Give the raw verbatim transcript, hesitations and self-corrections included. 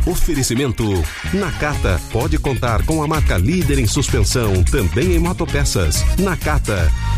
Oferecimento Nakata. Pode contar com a marca líder em suspensão, também em motopeças. Nakata.